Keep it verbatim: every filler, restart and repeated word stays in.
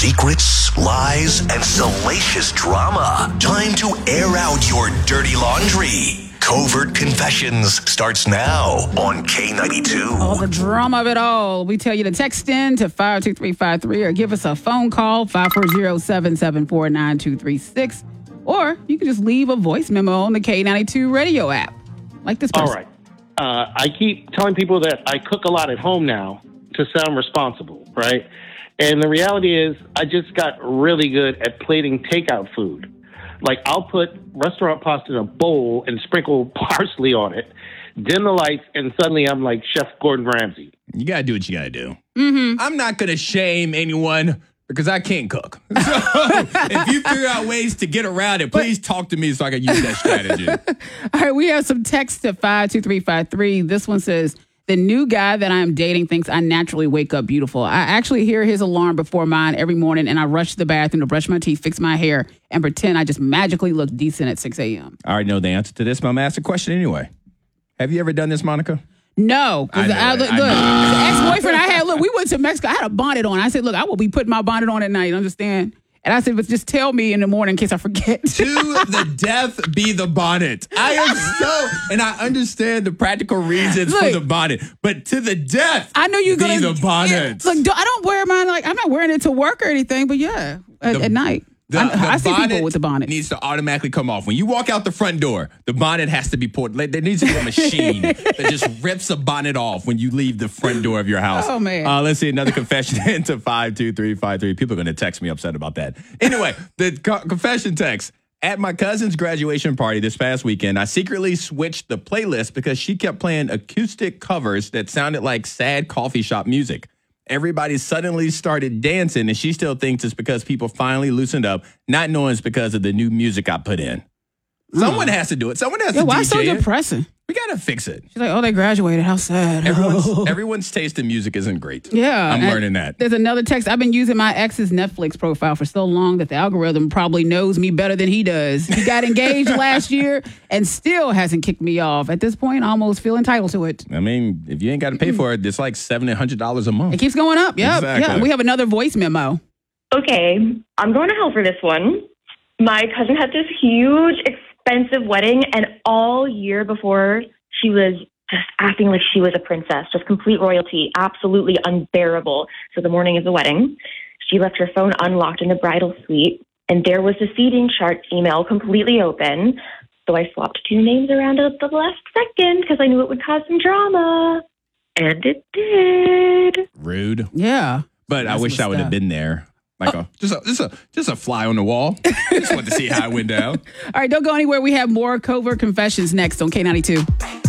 Secrets, lies, and salacious drama. Time to air out your dirty laundry. Covert Confessions starts now on K ninety-two. All the drama of it all. We tell you to text in to five two three five three or give us a phone call, five four zero, seven seven four, nine two three six. Or you can just leave a voice memo on the K ninety-two radio app. Like this person. All right. Uh, I keep telling people that I cook a lot at home now to sound responsible, right? And the reality is I just got really good at plating takeout food. Like, I'll put restaurant pasta in a bowl and sprinkle parsley on it, dim the lights, and suddenly I'm like Chef Gordon Ramsay. You got to do what you got to do. Mm-hmm. I'm not going to shame anyone because I can't cook. So if you figure out ways to get around it, please talk to me so I can use that strategy. All right, we have some text to five two three five three. This one says, the new guy that I'm dating thinks I naturally wake up beautiful. I actually hear his alarm before mine every morning, and I rush to the bathroom to brush my teeth, fix my hair, and pretend I just magically look decent at six a.m. I already know the answer to this, but I'm going to ask a question anyway. Have you ever done this, Monica? No. I know I, it. look, I look, know. the ex-boyfriend I had, look, we went to Mexico. I had a bonnet on. I said, look, I will be putting my bonnet on at night, understand? And I said, but just tell me in the morning in case I forget. To the death be the bonnet. I am so, and I understand the practical reasons Look, for the bonnet, but to the death I know you're be gonna the bonnet. Look, do, I don't wear mine like I'm not wearing it to work or anything, but yeah, at, The- at night. The, I, the I see people bonnet with the bonnet. needs to automatically come off. When you walk out the front door, the bonnet has to be pulled. Like, there needs to be a machine that just rips a bonnet off when you leave the front door of your house. Oh, man. Uh, let's see another confession into five two three five three. People are going to text me upset about that. Anyway, the co- confession text. At my cousin's graduation party this past weekend, I secretly switched the playlist because she kept playing acoustic covers that sounded like sad coffee shop music. Everybody suddenly started dancing, and she still thinks it's because people finally loosened up, not knowing it's because of the new music I put in. Someone has to do it. Someone has Yeah, to why D J so it. depressing? We got to fix it. She's like, oh, they graduated. How sad. Everyone's, everyone's taste in music isn't great. Yeah. I'm and learning that. There's another text. I've been using my ex's Netflix profile for so long that the algorithm probably knows me better than he does. He got engaged last year and still hasn't kicked me off. At this point, I almost feel entitled to it. I mean, if you ain't got to pay for it, it's like seven hundred dollars a month. It keeps going up. Yep. Exactly. Yeah. We have another voice memo. Okay, I'm going to hell for this one. My cousin had this huge, expensive wedding, and all year before, she was just acting like she was a princess, just complete royalty, absolutely unbearable. So the morning of the wedding, she left her phone unlocked in the bridal suite, and there was the seating chart email completely open. So I swapped two names around at the last second because I knew it would cause some drama. And it did. Rude. Yeah. But I That's wish I would have messed up. been there. Like a, just a just a just a fly on the wall. Just wanted to see how it went down. All right, don't go anywhere. We have more Covert Confessions next on K ninety-two.